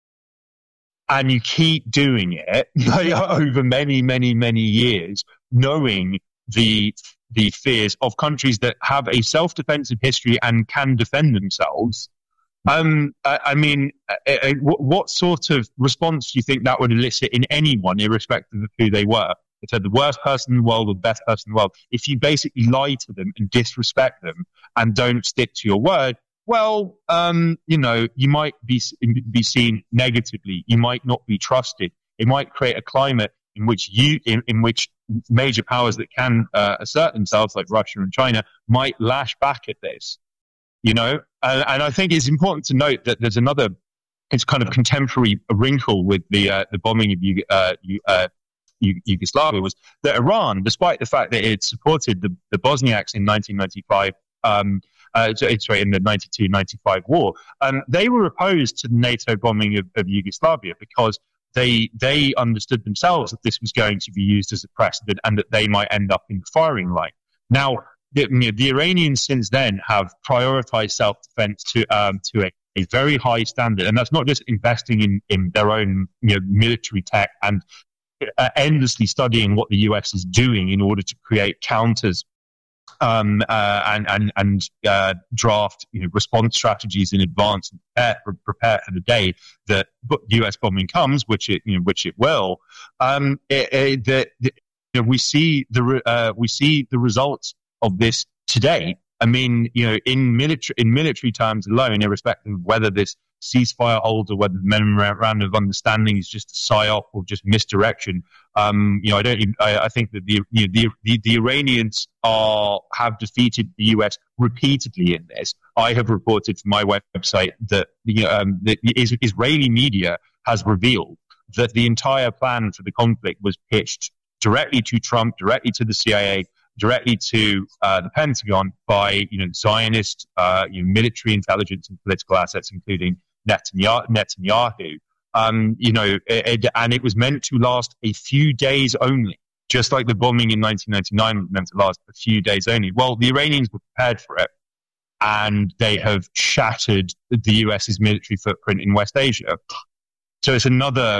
and you keep doing it like, over many, many, many years, knowing the the fears of countries that have a self-defensive history and can defend themselves. Um, I, I mean, uh, uh, what, what sort of response do you think that would elicit in anyone, irrespective of who they were? If they're the worst person in the world or the best person in the world, if you basically lie to them and disrespect them and don't stick to your word, well, um, you know, you might be be seen negatively. You might not be trusted. It might create a climate in which you, in, in which major powers that can uh, assert themselves, like Russia and China, might lash back at this. You know, and, and I think it's important to note that there's another, it's kind of contemporary wrinkle with the uh, the bombing of uh, uh, Yugoslavia was that Iran, despite the fact that it supported the, the Bosniaks in nineteen ninety-five, um, uh, sorry, in the ninety-two ninety-five war, um, they were opposed to the NATO bombing of, of Yugoslavia because they they understood themselves that this was going to be used as a precedent and that they might end up in the firing line. Now, The, you know, the Iranians since then have prioritized self-defense to um, to a, a very high standard, and that's not just investing in, in their own you know, military tech and uh, endlessly studying what the U S is doing in order to create counters um, uh, and and and uh, draft you know, response strategies in advance and prepare, prepare for the day that U S bombing comes, which it you know, which it will. Um, it, it, the, the, you know, we see the uh, we see the results of this today. I mean, you know, in military in military terms alone, irrespective of whether this ceasefire holds or whether the memorandum of understanding is just a psyop or just misdirection, um, you know, I don't. Even, I, I think that the, you know, the the the Iranians are have defeated the U S repeatedly in this. I have reported from my website that the, um, the Israeli media has revealed that the entire plan for the conflict was pitched directly to Trump, directly to the C I A, directly to uh, the Pentagon by you know Zionist uh, you know, military intelligence and political assets, including Netanyahu. Netanyahu. Um, you know, it, it, and it was meant to last a few days only, just like the bombing in nineteen ninety-nine was meant to last a few days only. Well, the Iranians were prepared for it, and they have shattered the U S's military footprint in West Asia. So it's another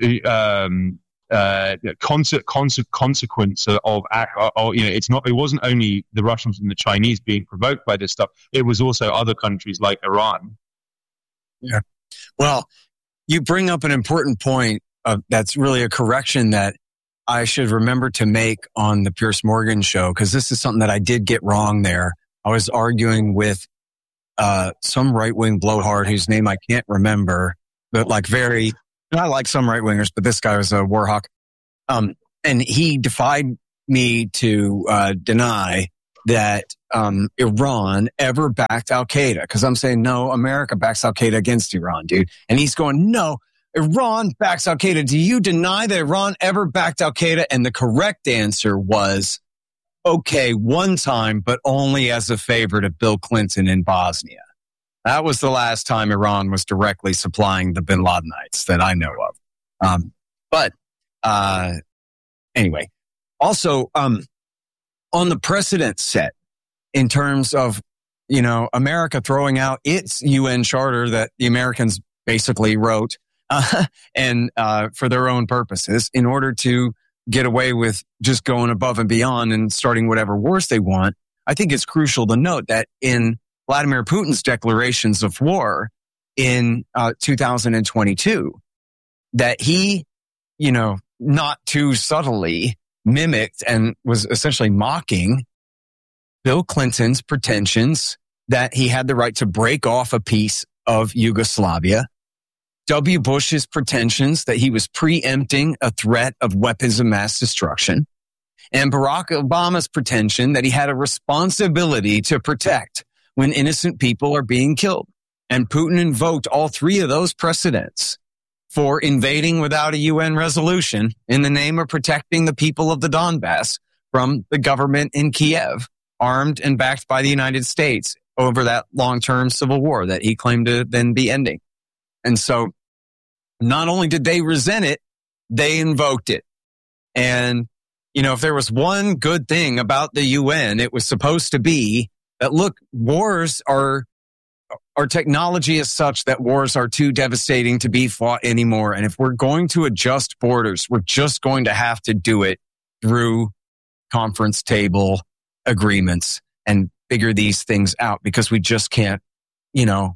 um, uh, conse- conse- consequence of, of, of, you know, it's not, it wasn't only the Russians and the Chinese being provoked by this stuff, it was also other countries like Iran. Yeah. Well, you bring up an important point of, that's really a correction that I should remember to make on the Piers Morgan show, because this is something that I did get wrong there. I was arguing with uh, some right-wing blowhard whose name I can't remember, but like very, not like some right-wingers, but this guy was a war hawk. Um, and he defied me to uh, deny that um, Iran ever backed Al-Qaeda. Because I'm saying, no, America backs Al-Qaeda against Iran, dude. And he's going, no, Iran backs Al-Qaeda. Do you deny that Iran ever backed Al-Qaeda? And the correct answer was, okay, one time, but only as a favor to Bill Clinton in Bosnia. That was the last time Iran was directly supplying the bin Ladenites that I know of. Um, but uh, anyway, also um, on the precedent set in terms of, you know, America throwing out its U N charter that the Americans basically wrote uh, and uh, for their own purposes in order to get away with just going above and beyond and starting whatever wars they want. I think it's crucial to note that in Vladimir Putin's declarations of war in uh, two thousand twenty-two, that he, you know, not too subtly mimicked and was essentially mocking Bill Clinton's pretensions that he had the right to break off a piece of Yugoslavia, W. Bush's pretensions that he was preempting a threat of weapons of mass destruction, and Barack Obama's pretension that he had a responsibility to protect when innocent people are being killed. And Putin invoked all three of those precedents for invading without a U N resolution in the name of protecting the people of the Donbass from the government in Kiev, armed and backed by the United States over that long-term civil war that he claimed to then be ending. And so not only did they resent it, they invoked it. And, you know, if there was one good thing about the U N, it was supposed to be that, look, wars are, our technology is such that wars are too devastating to be fought anymore. And if we're going to adjust borders, we're just going to have to do it through conference table agreements and figure these things out, because we just can't, you know,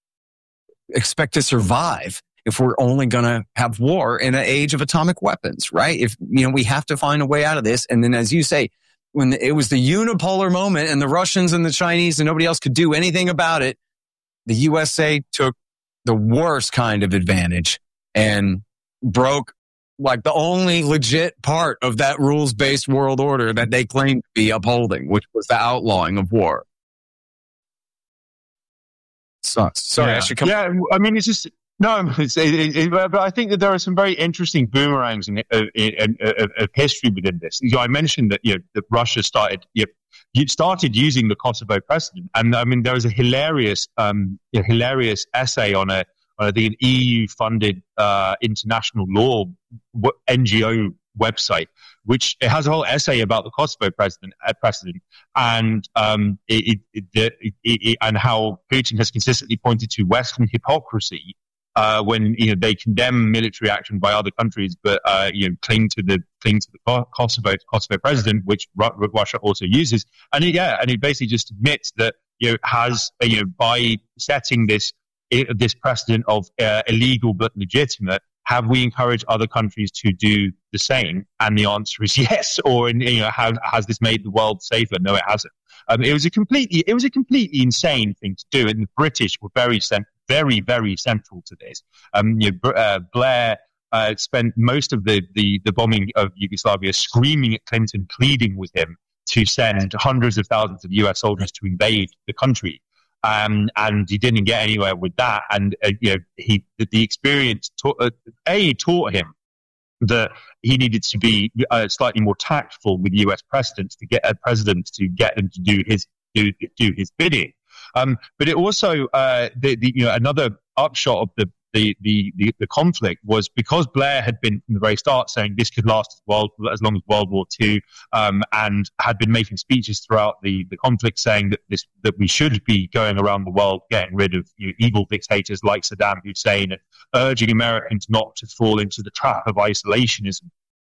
expect to survive if we're only going to have war in an age of atomic weapons, right? If, you know, we have to find a way out of this. And then, as you say, when it was the unipolar moment and the Russians and the Chinese and nobody else could do anything about it, the U S A took the worst kind of advantage and broke like the only legit part of that rules-based world order that they claimed to be upholding, which was the outlawing of war. Sucks. Sorry, yeah. I should come. Yeah, I mean, it's just, no, it's, it, it, but I think that there are some very interesting boomerangs in, in, in, in, of history within this. You know, I mentioned that, you know, that Russia started, you know, you started using the Kosovo precedent, and I mean, there was a hilarious, um, a hilarious essay on a, on I think an E U-funded uh, international law N G O website, which it has a whole essay about the Kosovo precedent, uh, precedent and um, it, it, it, it, it, and how Putin has consistently pointed to Western hypocrisy uh, when, you know, they condemn military action by other countries, but uh, you know, cling to the cling to the Kosovo Kosovo precedent, which Ru- Russia also uses. And it, yeah, and it basically just admits that, you know, has, you know, by setting this this precedent of uh, illegal but legitimate, have we encouraged other countries to do the same? And the answer is yes. Or, you know, has, has this made the world safer? No, it hasn't. Um, it was a completely, it was a completely insane thing to do, and the British were very, cent- very, very central to this. Um, you know, uh, Blair uh, spent most of the, the the bombing of Yugoslavia screaming at Clinton, pleading with him to send hundreds of thousands of U S soldiers to invade the country. Um, and he didn't get anywhere with that. And, uh, you know, he, the, the experience taught, uh, A, taught him that he needed to be uh, slightly more tactful with U S presidents to get a president to get them to do his, do, do his bidding. Um, but it also, uh, the, the, you know, another upshot of the, the, the, the, the conflict was because Blair had been from the very start saying this could last as, world, as long as World War Two, um, and had been making speeches throughout the, the conflict saying that this that we should be going around the world getting rid of you know, evil dictators like Saddam Hussein and urging Americans not to fall into the trap of isolationism.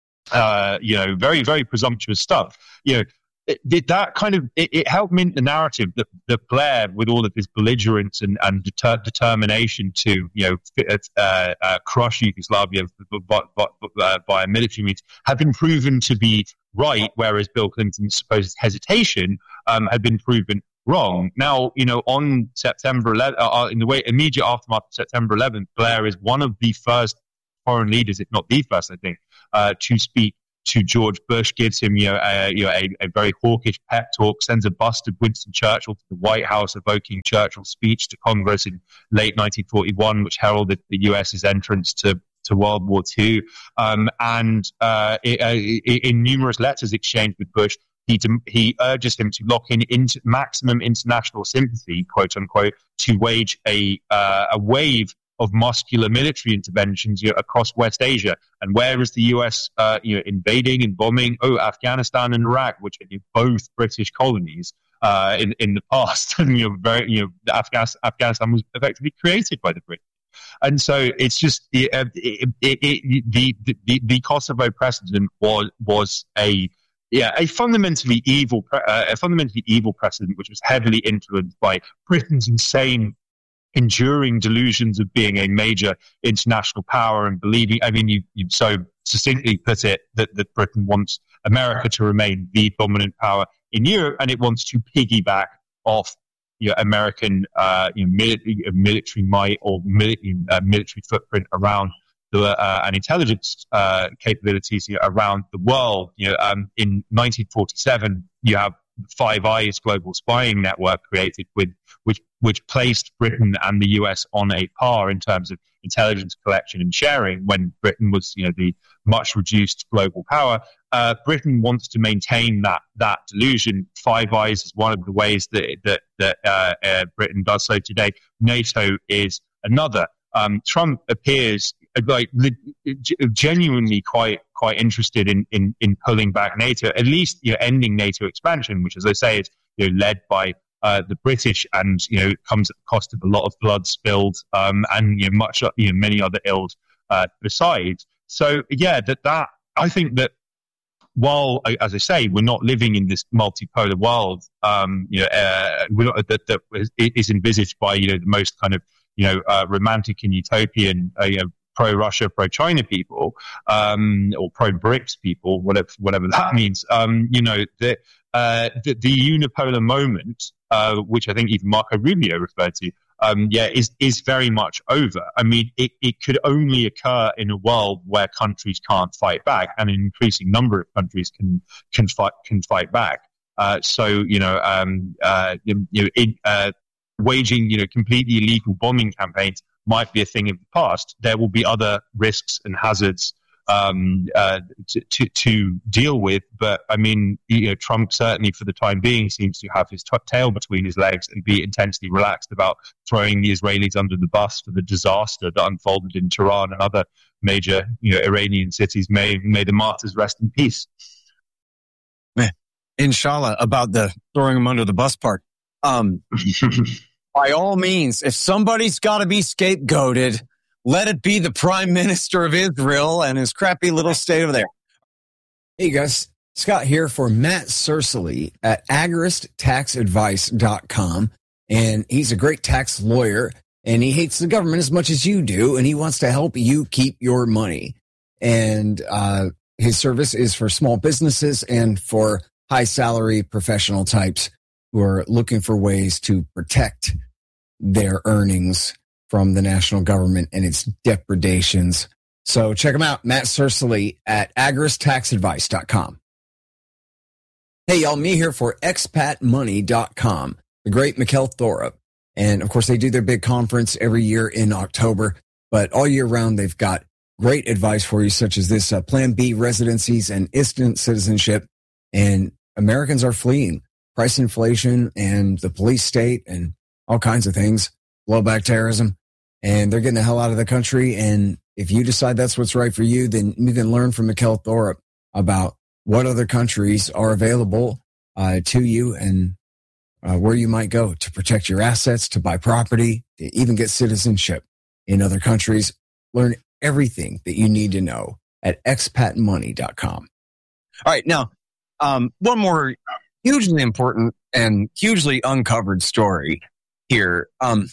Uh, you know, very, very presumptuous stuff. You know, it, did that kind of it, it helped mint the narrative that, that Blair, with all of his belligerence and, and deter, determination to you know uh, uh, crush Yugoslavia by, by, uh, by a military means, had been proven to be right, whereas Bill Clinton's supposed hesitation um, had been proven wrong. Now, you know, on September eleventh, uh, in the way immediate aftermath of September eleventh, Blair is one of the first foreign leaders, if not the first, I think, uh, to speak to George Bush, gives him you know, a, you know a, a very hawkish pep talk, sends a bust of Winston Churchill to the White House, evoking Churchill's speech to Congress in late nineteen forty-one, which heralded the U S's entrance to, to World War Two. Um, and uh, it, uh, in numerous letters exchanged with Bush, he, he urges him to lock in into maximum international sympathy, quote unquote, to wage a, uh, a wave of muscular military interventions you know, across West Asia. And where is the U S uh, you know, invading and bombing? Oh, Afghanistan and Iraq, which are both British colonies uh, in, in the past. And you know, very, you know, Afghanistan, Afghanistan was effectively created by the British. And so it's just it, it, it, it, the, the, the Kosovo precedent was, was a Yeah, a fundamentally evil, uh, a fundamentally evil precedent, which was heavily influenced by Britain's insane, enduring delusions of being a major international power and believing. I mean, you, you so succinctly put it that, that Britain wants America to remain the dominant power in Europe, and it wants to piggyback off you know, American uh, you know, military, military might or military, uh, military footprint around the uh, and intelligence uh, capabilities you know, around the world. You know, um, in nineteen forty-seven, you have Five Eyes global spying network created, with which which placed Britain and the U S on a par in terms of intelligence collection and sharing. When Britain was, you know, the much reduced global power, uh, Britain wants to maintain that that delusion. Five Eyes is one of the ways that that that uh, uh, Britain does so today. NATO is another. Um, Trump appears like genuinely quite quite interested in, in, in pulling back NATO, at least you know, ending NATO expansion, which, as I say, is you know, led by uh, the British, and you know comes at the cost of a lot of blood spilled um, and you know, much you know many other ills uh, besides. So yeah, that that I think that while, as I say, we're not living in this multipolar world, um, you know, uh, we're not, that that is envisaged by you know the most kind of you know uh, romantic and utopian uh, you know, pro-Russia, pro-China people, um, or pro-BRICS people, whatever whatever that means. Um, you know, the, uh, the the unipolar moment, uh, which I think even Marco Rubio referred to, um, yeah, is is very much over. I mean, it, it could only occur in a world where countries can't fight back, and an increasing number of countries can can fight can fight back. Uh, so you know, um, uh, you know, in, uh, waging you know completely illegal bombing campaigns might be a thing of the past. There will be other risks and hazards um, uh, to, to, to deal with. But I mean, you know, Trump certainly for the time being seems to have his t- tail between his legs and be intensely relaxed about throwing the Israelis under the bus for the disaster that unfolded in Tehran and other major you know, Iranian cities. May, may the martyrs rest in peace. Man, inshallah, about the throwing them under the bus part. Um, By all means, if somebody's got to be scapegoated, let it be the Prime Minister of Israel and his crappy little state over there. Hey guys, Scott here for Matt Cercily at agorist tax advice dot com. And he's a great tax lawyer, and he hates the government as much as you do, and he wants to help you keep your money. And uh, his service is for small businesses and for high salary professional types who are looking for ways to protect their earnings from the national government and its depredations. So check him out, Matt Cercily at agorist tax advice dot com. Hey, y'all, me here for expat money dot com, the great Mikkel Thorup. And, of course, they do their big conference every year in October. But all year round, they've got great advice for you, such as this uh, Plan B residencies and instant citizenship. And Americans are fleeing price inflation and the police state and all kinds of things, blowback terrorism. and they're getting the hell out of the country. And if you decide that's what's right for you, then you can learn from Mikkel Thorup about what other countries are available uh, to you and uh, where you might go to protect your assets, to buy property, to even get citizenship in other countries. Learn everything that you need to know at expat money dot com. All right. Now, um, one more hugely important and hugely uncovered story here um,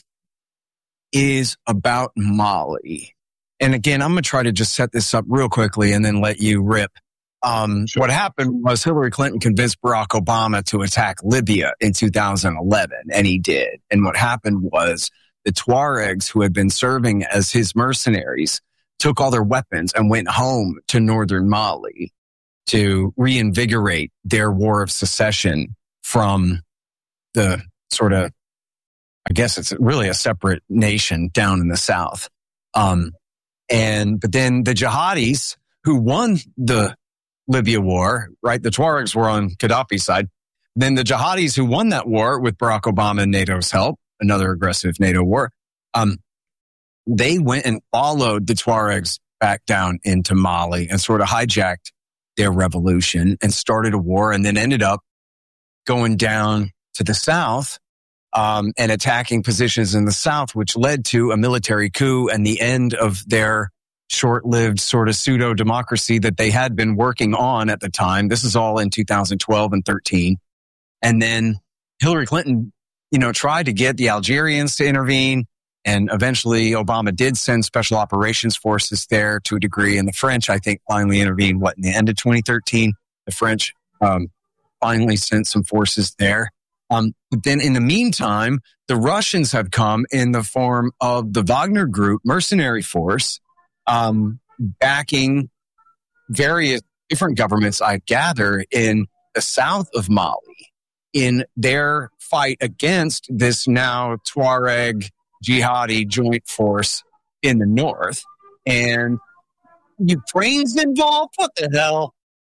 is about Mali. And again, I'm going to try to just set this up real quickly and then let you rip. Um, sure. What happened was Hillary Clinton convinced Barack Obama to attack Libya in two thousand eleven, and he did. And what happened was the Tuaregs, who had been serving as his mercenaries, took all their weapons and went home to northern Mali to reinvigorate their war of secession from the sort of, I guess it's really a separate nation down in the south. Um, and, but then the jihadis who won the Libya war, right? The Tuaregs were on Gaddafi's side. Then the jihadis who won that war with Barack Obama and NATO's help, another aggressive NATO war, um, they went and followed the Tuaregs back down into Mali and sort of hijacked their revolution and started a war, and then ended up going down to the south um, and attacking positions in the south, which led to a military coup and the end of their short-lived sort of pseudo-democracy that they had been working on at the time. This is all in two thousand twelve and thirteen. And then Hillary Clinton, you know, tried to get the Algerians to intervene. And eventually Obama did send special operations forces there to a degree. And the French, I think, finally intervened, what, in the end of twenty thirteen? The French um, finally sent some forces there. Um, but then in the meantime, the Russians have come in the form of the Wagner Group mercenary force, um, backing various different governments, I gather, in the south of Mali in their fight against this now Tuareg jihadi joint force in the north. And Ukraine's involved? What the hell?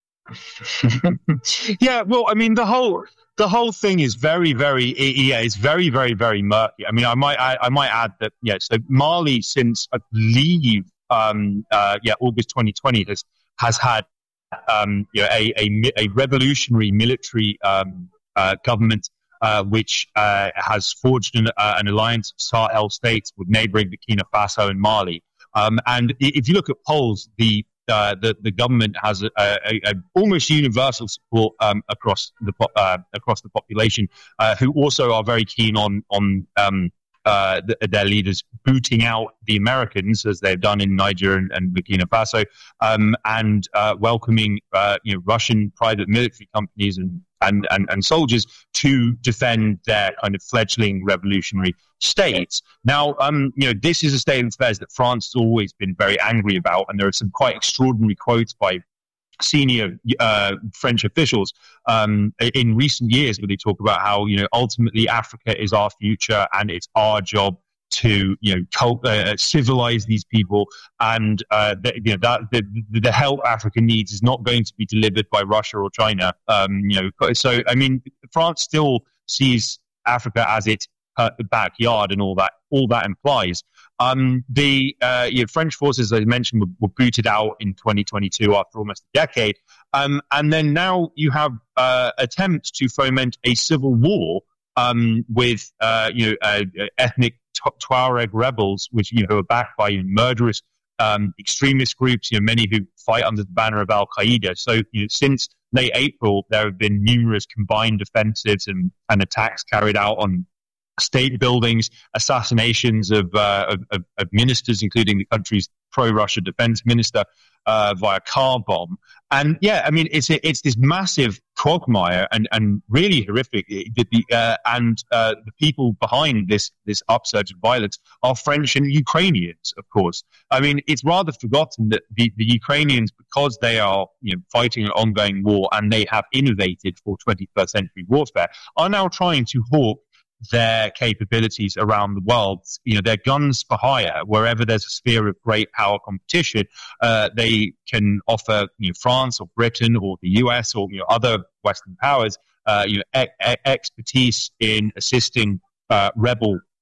Yeah, well, I mean, the whole the whole thing is very, very, yeah, it's very, very, very murky. I mean, I might I, I might add that, yeah, so Mali, since I believe, um, uh, yeah, August twenty twenty, has has had um, you know, a, a a revolutionary military um, uh, government. Uh, which uh, has forged an, uh, an alliance of Sahel states with neighboring Burkina Faso and Mali. Um, and if you look at polls, the uh, the, the government has a, a, a almost universal support um, across the uh, across the population, uh, who also are very keen on on um, uh, the, their leaders booting out the Americans, as they've done in Niger and, and Burkina Faso, um, and uh, welcoming uh, you know Russian private military companies and And, and, and soldiers to defend their kind of fledgling revolutionary states. Now, um, you know, this is a state of affairs that France has always been very angry about, and there are some quite extraordinary quotes by senior uh, French officials um, in recent years where they talk about how, you know, ultimately Africa is our future and it's our job to, you know, cult, uh, civilize these people, and uh, the, you know that the, the help Africa needs is not going to be delivered by Russia or China. Um, you know, so I mean, France still sees Africa as its uh, backyard, and all that all that implies. Um, the uh, you know, French forces, as I mentioned, were, were booted out in twenty twenty-two after almost a decade, um, and then now you have uh, attempts to foment a civil war um, with uh, you know uh, ethnic Tuareg rebels, which you know are backed by murderous um, extremist groups, you know, many who fight under the banner of Al Qaeda. So, you know, since late April, there have been numerous combined offensives and, and attacks carried out on state buildings, assassinations of, uh, of, of ministers, including the country's pro-Russia defense minister, uh, via car bomb. And yeah, I mean, it's a, it's this massive quagmire and, and really horrific. The, the, uh, and uh, the people behind this this upsurge of violence are French and Ukrainians, of course. I mean, it's rather forgotten that the, the Ukrainians, because they are, you know, fighting an ongoing war and they have innovated for twenty-first century warfare, are now trying to hawk their capabilities around the world. You know, they're guns for hire. Wherever there's a sphere of great power competition, uh, they can offer, you know, France or Britain or the U S or, you know, other Western powers, uh, you know, e- e- expertise in assisting uh, rebel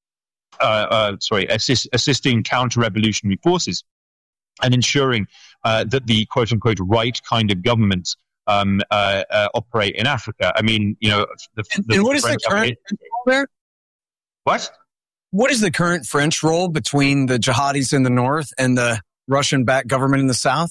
uh, uh, sorry, assist, assisting counter-revolutionary forces and ensuring uh, that the quote-unquote right kind of governments um, uh, uh, operate in Africa. I mean, you know, the, the and what is French the current role there? What? What is the current French role between the jihadis in the north and the Russian-backed government in the south?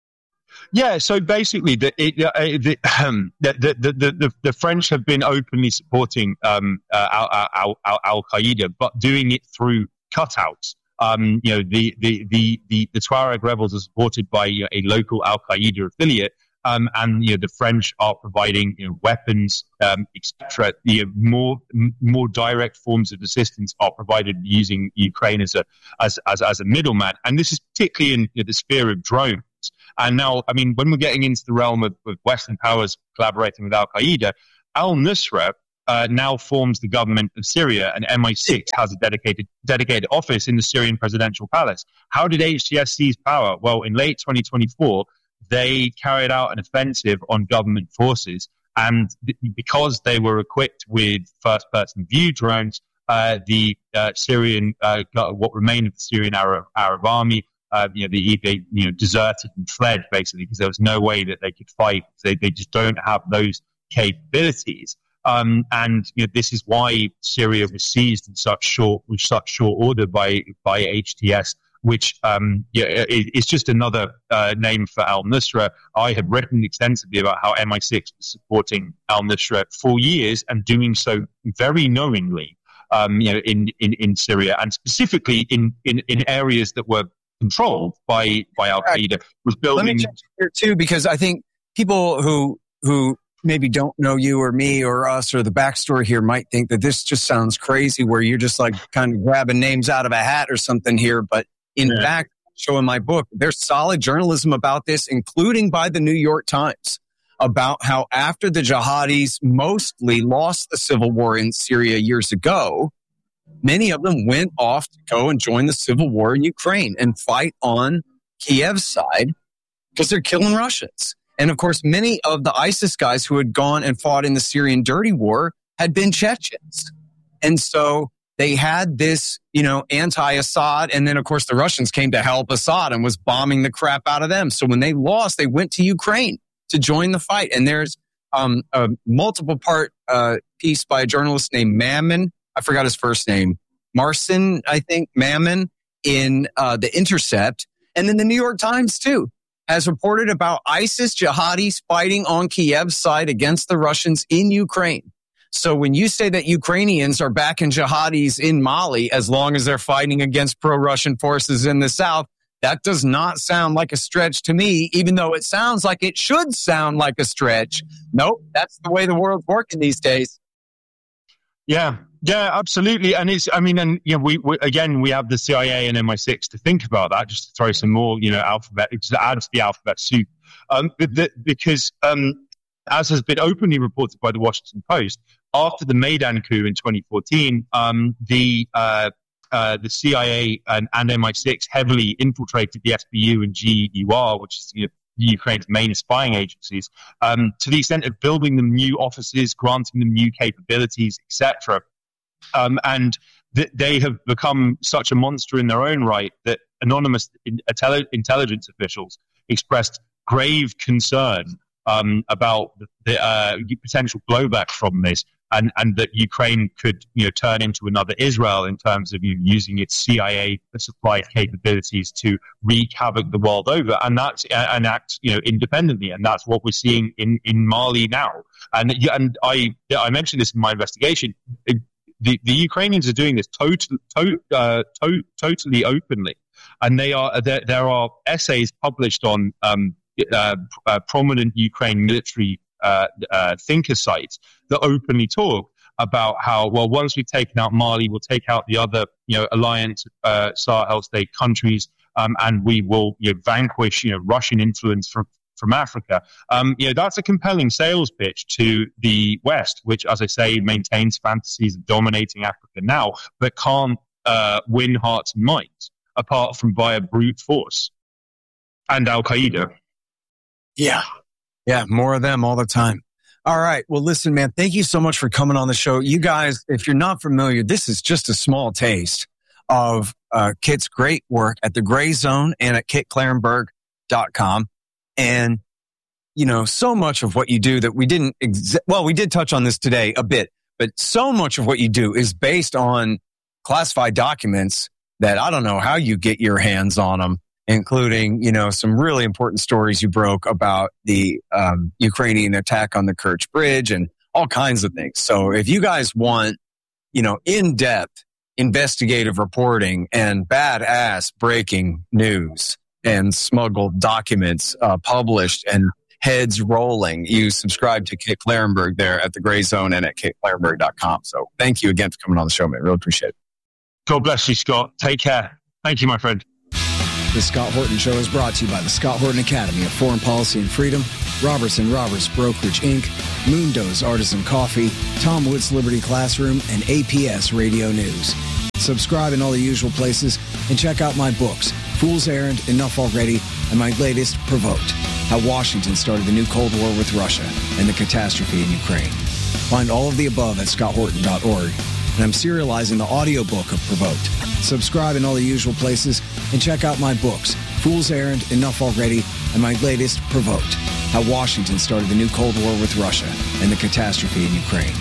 Yeah, so basically, the it, uh, the, um, the, the, the, the the French have been openly supporting um, uh, Al, Al, Al, Al Qaeda, but doing it through cutouts. Um, you know, the, the, the, the, the Tuareg rebels are supported by you know, a local Al Qaeda affiliate, um, and you know the French are providing you know, weapons, um, et cetera. You know, more m- more direct forms of assistance are provided using Ukraine as a as as, as a middleman, and this is particularly in you know, the sphere of drones. And now, I mean, when we're getting into the realm of, of Western powers collaborating with Al Qaeda, Al Nusra uh, now forms the government of Syria, and M I six has a dedicated dedicated office in the Syrian presidential palace. How did H T S seize power? Well, in late twenty twenty-four, they carried out an offensive on government forces, and th- because they were equipped with first-person view drones, uh, the uh, Syrian, uh, what remained of the Syrian Arab, Arab army, uh, you know, the, they you know deserted and fled basically because there was no way that they could fight. They they just don't have those capabilities. Um, and you know, this is why Syria was seized in such short, with such short order by by H T S, which um, yeah, it, it's just another uh, name for Al Nusra. I have written extensively about how M I six was supporting Al Nusra for years and doing so very knowingly, um, you know, in, in, in Syria and specifically in, in, in areas that were controlled by by Al Qaeda. Was building. Let me check here too, because I think people who who. maybe don't know you or me or us or the backstory here might think that this just sounds crazy where you're just like kind of grabbing names out of a hat or something here. But in yeah. fact, show in my book, there's solid journalism about this, including by the New York Times, about how after the jihadis mostly lost the civil war in Syria years ago, many of them went off to go and join the civil war in Ukraine and fight on Kiev's side because they're killing Russians. And of course, many of the ISIS guys who had gone and fought in the Syrian dirty war had been Chechens. And so they had this, you know, anti-Assad. And then, of course, the Russians came to help Assad and was bombing the crap out of them. So when they lost, they went to Ukraine to join the fight. And there's um, a multiple part uh, piece by a journalist named Mammon. I forgot his first name. Marcin, I think, Mammon in uh, The Intercept. And then the New York Times, too, has reported about ISIS jihadis fighting on Kiev's side against the Russians in Ukraine. So when you say that Ukrainians are backing jihadis in Mali as long as they're fighting against pro-Russian forces in the south, that does not sound like a stretch to me, even though it sounds like it should sound like a stretch. Nope, that's the way the world's working these days. Yeah, yeah, absolutely. And it's, I mean, and, you know, we, we, again, we have the C I A and M I six to think about that, just to throw some more, you know, alphabet, to add to the alphabet soup. Um, because, um, as has been openly reported by the Washington Post, after the Maidan coup in twenty fourteen, um, the, uh, uh, the C I A and, and M I six heavily infiltrated the S B U and G U R, which is, you know, Ukraine's main spying agencies, um, to the extent of building them new offices, granting them new capabilities, et cetera. Um, and th- they have become such a monster in their own right that anonymous in- intelligence officials expressed grave concern um, about the, the uh, potential blowback from this, and, and that Ukraine could, you know, turn into another Israel in terms of, you know, using its C I A supplied capabilities to wreak havoc the world over, and that's uh, and act, you know, independently, and that's what we're seeing in, in Mali now. And and I I mentioned this in my investigation. It, the the Ukrainians are doing this totally to, uh, to, totally openly, and they are there. There are essays published on um, uh, uh, prominent Ukraine military Uh, uh, thinker sites that openly talk about how, well, once we've taken out Mali, we'll take out the other, you know, alliance uh, Sahel state countries, um, and we will, you know, vanquish, you know, Russian influence from from Africa. Um, you know, that's a compelling sales pitch to the West, which, as I say, maintains fantasies of dominating Africa now, but can't uh, win hearts and minds apart from via brute force and Al Qaeda. Yeah. Yeah, more of them all the time. All right. Well, listen, man, thank you so much for coming on the show. You guys, if you're not familiar, this is just a small taste of uh, Kit's great work at the Gray Zone and at kit klarenberg dot com. And, you know, so much of what you do that we didn't, ex- well, we did touch on this today a bit, but so much of what you do is based on classified documents that I don't know how you get your hands on them, including, you know, some really important stories you broke about the um, Ukrainian attack on the Kerch Bridge and all kinds of things. So if you guys want, you know, in-depth investigative reporting and badass breaking news and smuggled documents uh, published and heads rolling, you subscribe to Kit Klarenberg there at the Gray Zone and at kit klarenberg dot com. So thank you again for coming on the show, man. Really appreciate it. God bless you, Scott. Take care. Thank you, my friend. The Scott Horton Show is brought to you by the Scott Horton Academy of Foreign Policy and Freedom, Robertson Roberts Brokerage Incorporated, Moondo's Artisan Coffee, Tom Woods Liberty Classroom, and A P S Radio News. Subscribe in all the usual places and check out my books, Fool's Errand, Enough Already, and my latest, Provoked, How Washington Started the New Cold War with Russia and the Catastrophe in Ukraine. Find all of the above at scott horton dot org. And I'm serializing the audiobook of Provoked. Subscribe in all the usual places and check out my books, Fool's Errand, Enough Already, and my latest, Provoked, How Washington Started the New Cold War with Russia and the Catastrophe in Ukraine.